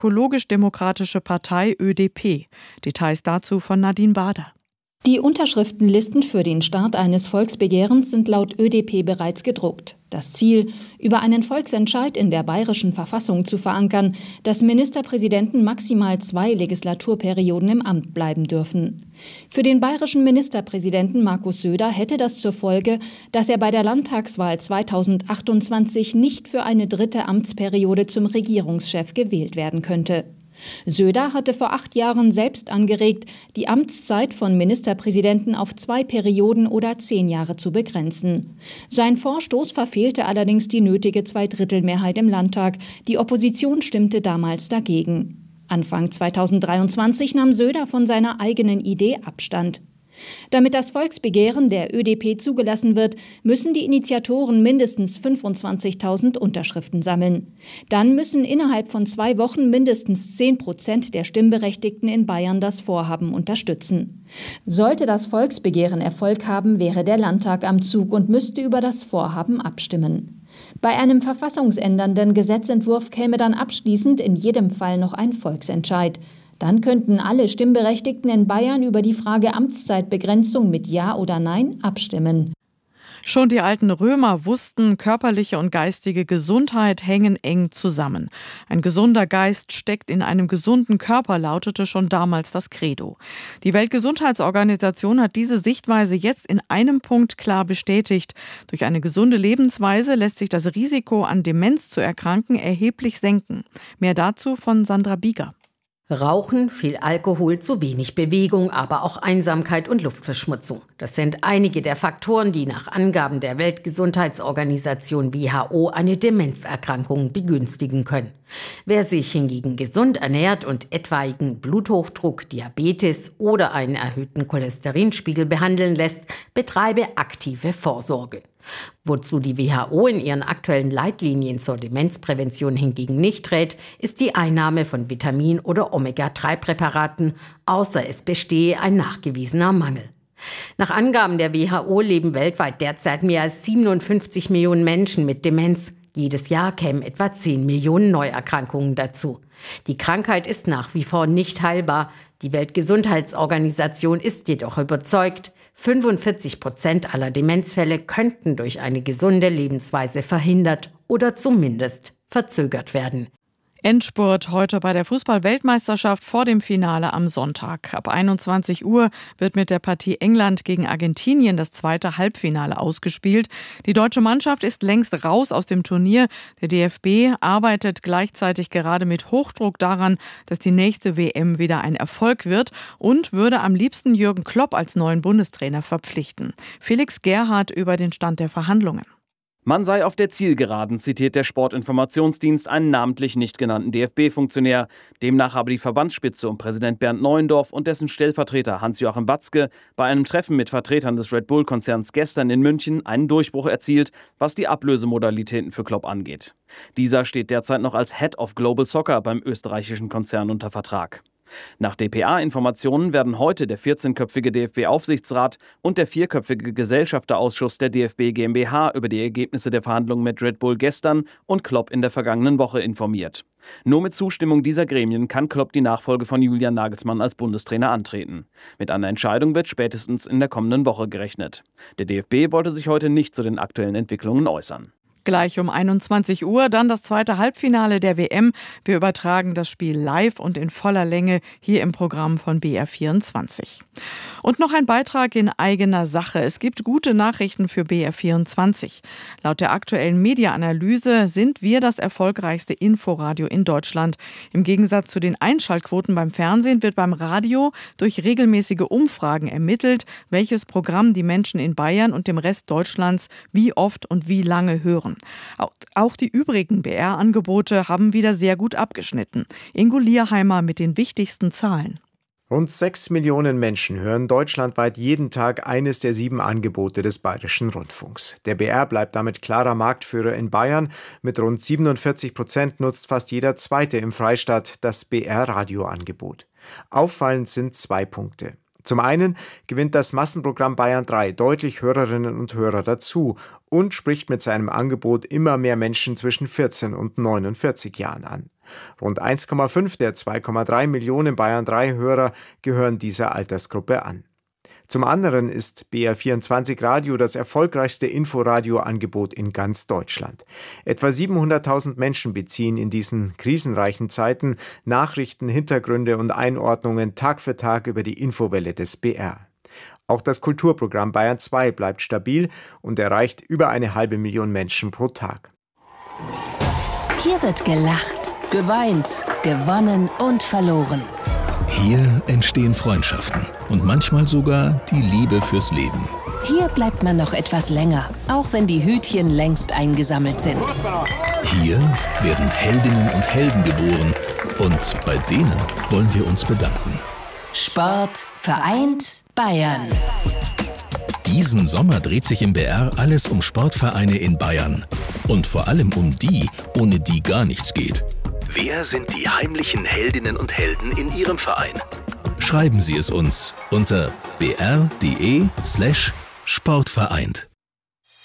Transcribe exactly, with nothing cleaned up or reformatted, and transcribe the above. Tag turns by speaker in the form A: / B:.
A: Ökologisch-Demokratische Partei Ö D P. Details dazu von Nadine Bader.
B: Die Unterschriftenlisten für den Start eines Volksbegehrens sind laut Ö D P bereits gedruckt. Das Ziel, über einen Volksentscheid in der bayerischen Verfassung zu verankern, dass Ministerpräsidenten maximal zwei Legislaturperioden im Amt bleiben dürfen. Für den bayerischen Ministerpräsidenten Markus Söder hätte das zur Folge, dass er bei der Landtagswahl zweitausendachtundzwanzig nicht für eine dritte Amtsperiode zum Regierungschef gewählt werden könnte. Söder hatte vor acht Jahren selbst angeregt, die Amtszeit von Ministerpräsidenten auf zwei Perioden oder zehn Jahre zu begrenzen. Sein Vorstoß verfehlte allerdings die nötige Zweidrittelmehrheit im Landtag. Die Opposition stimmte damals dagegen. Anfang zweitausenddreiundzwanzig nahm Söder von seiner eigenen Idee Abstand. Damit das Volksbegehren der Ö D P zugelassen wird, müssen die Initiatoren mindestens fünfundzwanzigtausend Unterschriften sammeln. Dann müssen innerhalb von zwei Wochen mindestens zehn Prozent der Stimmberechtigten in Bayern das Vorhaben unterstützen. Sollte das Volksbegehren Erfolg haben, wäre der Landtag am Zug und müsste über das Vorhaben abstimmen. Bei einem verfassungsändernden Gesetzentwurf käme dann abschließend in jedem Fall noch ein Volksentscheid. Dann könnten alle Stimmberechtigten in Bayern über die Frage Amtszeitbegrenzung mit Ja oder Nein abstimmen.
A: Schon die alten Römer wussten, körperliche und geistige Gesundheit hängen eng zusammen. Ein gesunder Geist steckt in einem gesunden Körper, lautete schon damals das Credo. Die Weltgesundheitsorganisation hat diese Sichtweise jetzt in einem Punkt klar bestätigt. Durch eine gesunde Lebensweise lässt sich das Risiko, an Demenz zu erkranken, erheblich senken. Mehr dazu von Sandra Bieger.
C: Rauchen, viel Alkohol, zu wenig Bewegung, aber auch Einsamkeit und Luftverschmutzung. Das sind einige der Faktoren, die nach Angaben der Weltgesundheitsorganisation W H O eine Demenzerkrankung begünstigen können. Wer sich hingegen gesund ernährt und etwaigen Bluthochdruck, Diabetes oder einen erhöhten Cholesterinspiegel behandeln lässt, betreibe aktive Vorsorge. Wozu die W H O in ihren aktuellen Leitlinien zur Demenzprävention hingegen nicht rät, ist die Einnahme von Vitamin- oder Omega drei Präparaten, außer es bestehe ein nachgewiesener Mangel. Nach Angaben der W H O leben weltweit derzeit mehr als siebenundfünfzig Millionen Menschen mit Demenz. Jedes Jahr kämen etwa zehn Millionen Neuerkrankungen dazu. Die Krankheit ist nach wie vor nicht heilbar. Die Weltgesundheitsorganisation ist jedoch überzeugt, fünfundvierzig Prozent aller Demenzfälle könnten durch eine gesunde Lebensweise verhindert oder zumindest verzögert werden.
A: Endspurt heute bei der Fußball-Weltmeisterschaft vor dem Finale am Sonntag. Ab einundzwanzig Uhr wird mit der Partie England gegen Argentinien das zweite Halbfinale ausgespielt. Die deutsche Mannschaft ist längst raus aus dem Turnier. Der D F B arbeitet gleichzeitig gerade mit Hochdruck daran, dass die nächste W M wieder ein Erfolg wird und würde am liebsten Jürgen Klopp als neuen Bundestrainer verpflichten. Felix Gerhardt über den Stand der Verhandlungen.
D: Man sei auf der Zielgeraden, zitiert der Sportinformationsdienst einen namentlich nicht genannten D F B-Funktionär. Demnach habe die Verbandsspitze um Präsident Bernd Neuendorf und dessen Stellvertreter Hans-Joachim Watzke bei einem Treffen mit Vertretern des Red Bull-Konzerns gestern in München einen Durchbruch erzielt, was die Ablösemodalitäten für Klopp angeht. Dieser steht derzeit noch als Head of Global Soccer beim österreichischen Konzern unter Vertrag. Nach D P A-Informationen werden heute der vierzehnköpfige D F B-Aufsichtsrat und der vierköpfige Gesellschafterausschuss der D F B GmbH über die Ergebnisse der Verhandlungen mit Red Bull gestern und Klopp in der vergangenen Woche informiert. Nur mit Zustimmung dieser Gremien kann Klopp die Nachfolge von Julian Nagelsmann als Bundestrainer antreten. Mit einer Entscheidung wird spätestens in der kommenden Woche gerechnet. Der D F B wollte sich heute nicht zu den aktuellen Entwicklungen äußern.
A: Gleich um einundzwanzig Uhr dann das zweite Halbfinale der W M. Wir übertragen das Spiel live und in voller Länge hier im Programm von B R vierundzwanzig. Und noch ein Beitrag in eigener Sache. Es gibt gute Nachrichten für B R vierundzwanzig. Laut der aktuellen Mediaanalyse sind wir das erfolgreichste Inforadio in Deutschland. Im Gegensatz zu den Einschaltquoten beim Fernsehen wird beim Radio durch regelmäßige Umfragen ermittelt, welches Programm die Menschen in Bayern und dem Rest Deutschlands wie oft und wie lange hören. Auch die übrigen B R-Angebote haben wieder sehr gut abgeschnitten. Ingo Lierheimer mit den wichtigsten Zahlen.
E: Rund sechs Millionen Menschen hören deutschlandweit jeden Tag eines der sieben Angebote des Bayerischen Rundfunks. Der B R bleibt damit klarer Marktführer in Bayern. Mit rund siebenundvierzig Prozent nutzt fast jeder Zweite im Freistaat das B R-Radioangebot. Auffallend sind zwei Punkte. Zum einen gewinnt das Massenprogramm Bayern drei deutlich Hörerinnen und Hörer dazu und spricht mit seinem Angebot immer mehr Menschen zwischen vierzehn und neunundvierzig Jahren an. Rund eins Komma fünf der zwei Komma drei Millionen Bayern drei Hörer gehören dieser Altersgruppe an. Zum anderen ist B R vierundzwanzig Radio das erfolgreichste Inforadio-Angebot in ganz Deutschland. Etwa siebenhunderttausend Menschen beziehen in diesen krisenreichen Zeiten Nachrichten, Hintergründe und Einordnungen Tag für Tag über die Infowelle des B R. Auch das Kulturprogramm Bayern zwei bleibt stabil und erreicht über eine halbe Million Menschen pro Tag.
F: Hier wird gelacht, geweint, gewonnen und verloren.
G: Hier entstehen Freundschaften und manchmal sogar die Liebe fürs Leben.
F: Hier bleibt man noch etwas länger, auch wenn die Hütchen längst eingesammelt sind.
G: Hier werden Heldinnen und Helden geboren und bei denen wollen wir uns bedanken.
F: Sport vereint Bayern.
G: Diesen Sommer dreht sich im B R alles um Sportvereine in Bayern. Und vor allem um die, ohne die gar nichts geht. Wer sind die heimlichen Heldinnen und Helden in Ihrem Verein? Schreiben Sie es uns unter b r punkt d e slash sportvereint.